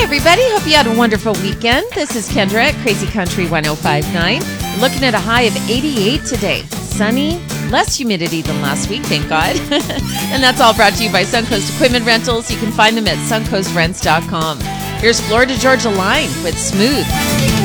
everybody. Hope you had a wonderful weekend. This is Kendra at Crazy Country 105.9. Looking at a high of 88 today. Sunny, less humidity than last week, thank God. And that's all brought to you by Suncoast Equipment Rentals. You can find them at suncoastrents.com. Here's Florida Georgia Line with Smooth.